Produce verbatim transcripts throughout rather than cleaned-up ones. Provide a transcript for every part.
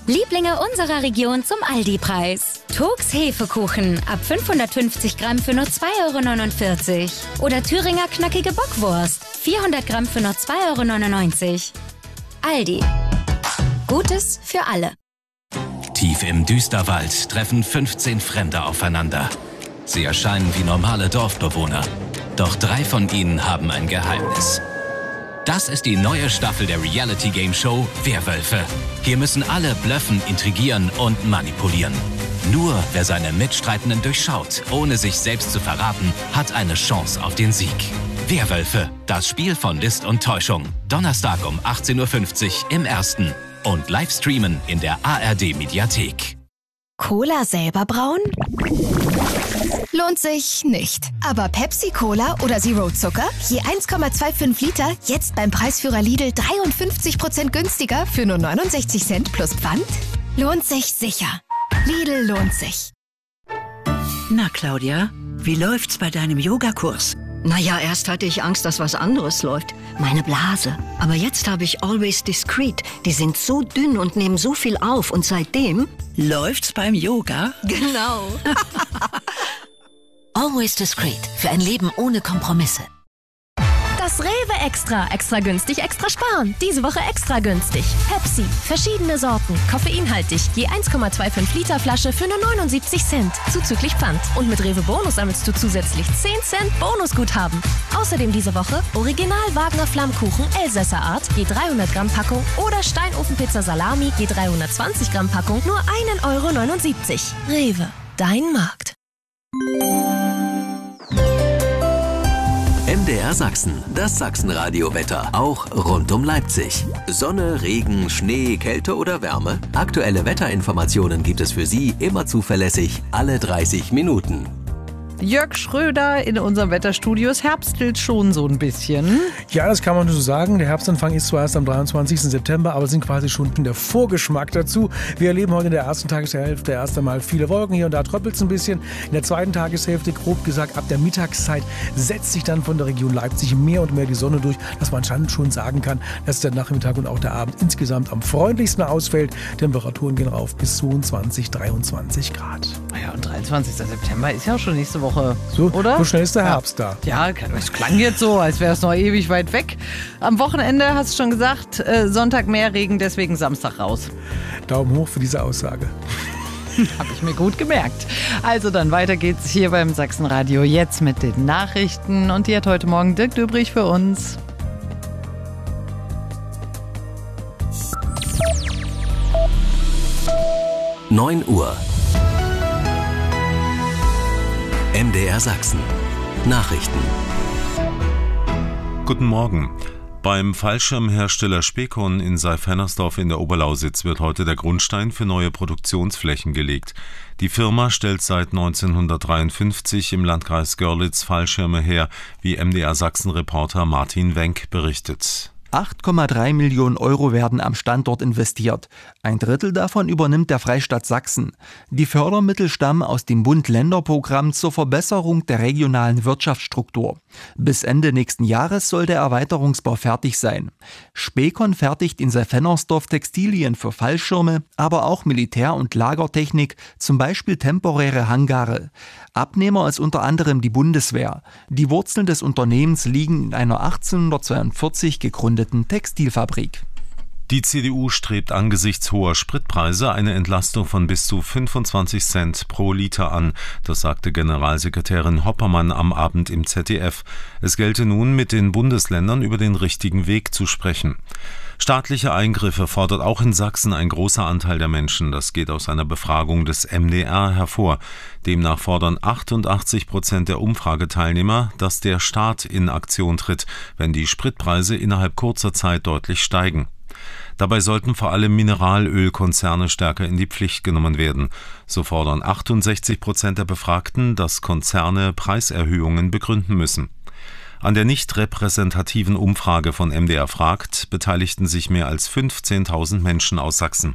Lieblinge unserer Region zum Aldi-Preis. Turks Hefekuchen ab fünfhundertfünfzig Gramm für nur zwei Euro neunundvierzig. Oder Thüringer knackige Bockwurst, vierhundert Gramm für nur zwei Euro neunundneunzig. Aldi. Gutes für alle. Tief im Düsterwald treffen fünfzehn Fremde aufeinander. Sie erscheinen wie normale Dorfbewohner. Doch drei von ihnen haben ein Geheimnis. Das ist die neue Staffel der Reality-Game-Show Werwölfe. Hier müssen alle bluffen, intrigieren und manipulieren. Nur wer seine Mitstreitenden durchschaut, ohne sich selbst zu verraten, hat eine Chance auf den Sieg. Werwölfe, das Spiel von List und Täuschung. Donnerstag um achtzehn Uhr fünfzig im Ersten. Und live streamen in der A R D-Mediathek. Cola selber brauen? Lohnt sich nicht. Aber Pepsi-Cola oder Zero Zucker? Je eins Komma fünfundzwanzig Liter, jetzt beim Preisführer Lidl dreiundfünfzig Prozent günstiger für nur neunundsechzig Cent plus Pfand? Lohnt sich sicher. Lidl lohnt sich. Na, Claudia, wie läuft's bei deinem Yogakurs? Naja, erst hatte ich Angst, dass was anderes läuft. Meine Blase. Aber jetzt habe ich Always Discreet. Die sind so dünn und nehmen so viel auf. Und seitdem... Läuft's beim Yoga? Genau. Always Discreet. Für ein Leben ohne Kompromisse. Das Rewe Extra. Extra günstig, extra sparen. Diese Woche extra günstig. Pepsi. Verschiedene Sorten. Koffeinhaltig. Je eins Komma fünfundzwanzig Liter Flasche für nur neunundsiebzig Cent. Zuzüglich Pfand. Und mit Rewe Bonus sammelst du zusätzlich zehn Cent Bonusguthaben. Außerdem diese Woche Original Wagner Flammkuchen Elsässer Art. Je dreihundert Gramm Packung. Oder Steinofenpizza Salami. Je dreihundertzwanzig Gramm Packung. Nur einen Euro neunundsiebzig. Rewe. Dein Markt. M D R Sachsen, das Sachsenradio-Wetter, auch rund um Leipzig. Sonne, Regen, Schnee, Kälte oder Wärme? Aktuelle Wetterinformationen gibt es für Sie immer zuverlässig, alle dreißig Minuten. Jörg Schröder in unserem Wetterstudio. Es herbstelt schon so ein bisschen. Ja, das kann man so sagen. Der Herbstanfang ist zwar erst am dreiundzwanzigsten September, aber es sind quasi schon der Vorgeschmack dazu. Wir erleben heute in der ersten Tageshälfte erst einmal viele Wolken. Hier und da tröppelt es ein bisschen. In der zweiten Tageshälfte, grob gesagt, ab der Mittagszeit setzt sich dann von der Region Leipzig mehr und mehr die Sonne durch, dass man schon sagen kann, dass der Nachmittag und auch der Abend insgesamt am freundlichsten ausfällt. Temperaturen gehen rauf bis zweiundzwanzig, dreiundzwanzig Grad. Naja, und dreiundzwanzigsten September ist ja auch schon nächste Woche. So, oder? So schnell ist der Herbst da. Ja, es klang jetzt so, als wäre es noch ewig weit weg. Am Wochenende, hast du schon gesagt, äh, Sonntag mehr Regen, deswegen Samstag raus. Daumen hoch für diese Aussage. Habe ich mir gut gemerkt. Also dann weiter geht's hier beim Sachsenradio jetzt mit den Nachrichten. Und die hat heute Morgen Dirk Döbrich für uns. neun Uhr. M D R Sachsen. Nachrichten. Guten Morgen. Beim Fallschirmhersteller Spekon in Seif-Hennersdorf in der Oberlausitz wird heute der Grundstein für neue Produktionsflächen gelegt. Die Firma stellt seit neunzehnhundertdreiundfünfzig im Landkreis Görlitz Fallschirme her, wie M D R Sachsen-Reporter Martin Wenck berichtet. acht Komma drei Millionen Euro werden am Standort investiert. Ein Drittel davon übernimmt der Freistaat Sachsen. Die Fördermittel stammen aus dem Bund-Länder-Programm zur Verbesserung der regionalen Wirtschaftsstruktur. Bis Ende nächsten Jahres soll der Erweiterungsbau fertig sein. Spekon fertigt in Seif-Hennersdorf Textilien für Fallschirme, aber auch Militär- und Lagertechnik, zum Beispiel temporäre Hangare. Abnehmer ist unter anderem die Bundeswehr. Die Wurzeln des Unternehmens liegen in einer achtzehnhundertzweiundvierzig gegründeten Textilfabrik. Die C D U strebt angesichts hoher Spritpreise eine Entlastung von bis zu fünfundzwanzig Cent pro Liter an. Das sagte Generalsekretärin Hoppermann am Abend im Z D F. Es gelte nun, mit den Bundesländern über den richtigen Weg zu sprechen. Staatliche Eingriffe fordert auch in Sachsen ein großer Anteil der Menschen. Das geht aus einer Befragung des M D R hervor. Demnach fordern achtundachtzig Prozent der Umfrageteilnehmer, dass der Staat in Aktion tritt, wenn die Spritpreise innerhalb kurzer Zeit deutlich steigen. Dabei sollten vor allem Mineralölkonzerne stärker in die Pflicht genommen werden. So fordern achtundsechzig Prozent der Befragten, dass Konzerne Preiserhöhungen begründen müssen. An der nicht repräsentativen Umfrage von M D R fragt beteiligten sich mehr als fünfzehntausend Menschen aus Sachsen.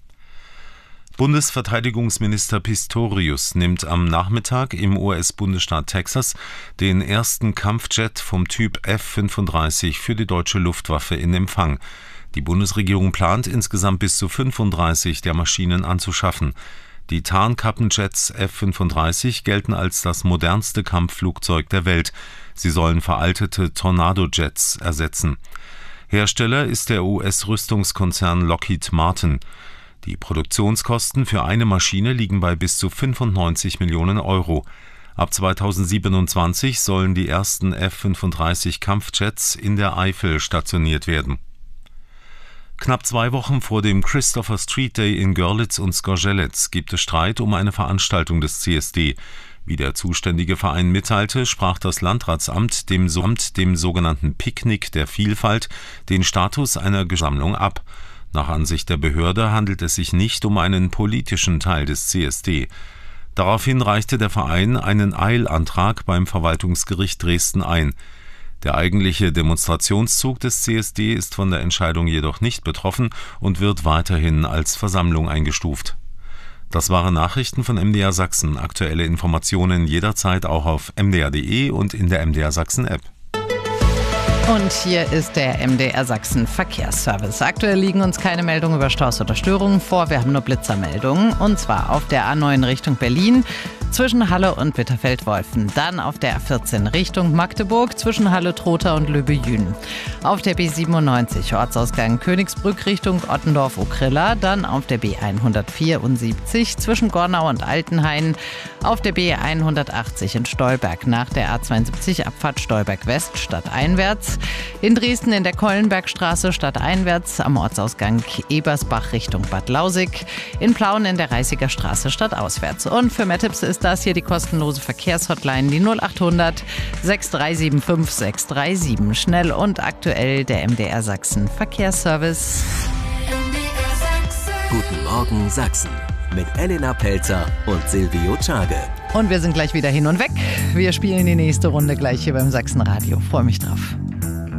Bundesverteidigungsminister Pistorius nimmt am Nachmittag im U S-Bundesstaat Texas den ersten Kampfjet vom Typ F fünfunddreißig für die deutsche Luftwaffe in Empfang. Die Bundesregierung plant, insgesamt bis zu fünfunddreißig der Maschinen anzuschaffen. Die Tarnkappenjets F fünfunddreißig gelten als das modernste Kampfflugzeug der Welt. Sie sollen veraltete Tornado-Jets ersetzen. Hersteller ist der U S-Rüstungskonzern Lockheed Martin. Die Produktionskosten für eine Maschine liegen bei bis zu fünfundneunzig Millionen Euro. Ab zweitausendsiebenundzwanzig sollen die ersten F fünfunddreißig Kampfjets in der Eifel stationiert werden. Knapp zwei Wochen vor dem Christopher Street Day in Görlitz und Zgorzelec gibt es Streit um eine Veranstaltung des C S D. Wie der zuständige Verein mitteilte, sprach das Landratsamt dem, so dem sogenannten Picknick der Vielfalt den Status einer Sammlung ab. Nach Ansicht der Behörde handelt es sich nicht um einen politischen Teil des C S D. Daraufhin reichte der Verein einen Eilantrag beim Verwaltungsgericht Dresden ein. Der eigentliche Demonstrationszug des C S D ist von der Entscheidung jedoch nicht betroffen und wird weiterhin als Versammlung eingestuft. Das waren Nachrichten von M D R Sachsen. Aktuelle Informationen jederzeit auch auf m d r punkt d e und in der M D R Sachsen App. Und hier ist der M D R Sachsen Verkehrsservice. Aktuell liegen uns keine Meldungen über Staus oder Störungen vor. Wir haben nur Blitzermeldungen. Und zwar auf der A neun Richtung Berlin zwischen Halle und Bitterfeld-Wolfen. Dann auf der A vierzehn Richtung Magdeburg zwischen Halle-Trotha und Löbe-Jühn. Auf der B siebenundneunzig Ortsausgang Königsbrück Richtung Ottendorf-Okrilla. Dann auf der B hundertvierundsiebzig zwischen Gornau und Altenhain. Auf der B hundertachtzig in Stolberg nach der A zweiundsiebzig Abfahrt Stolberg-West stadteinwärts. In Dresden in der Keulenbergstraße stadteinwärts am Ortsausgang Ebersbach Richtung Bad Lausig. In Plauen in der Reißiger Straße stadtauswärts. Und für mehr Tipps ist das hier die kostenlose Verkehrshotline, die null achthundert sechs drei sieben fünf sechs drei sieben. Schnell und aktuell der M D R Sachsen Verkehrsservice. Guten Morgen Sachsen mit Elena Pelzer und Silvio Czage. Und wir sind gleich wieder hin und weg. Wir spielen die nächste Runde gleich hier beim Sachsenradio. Freue mich drauf.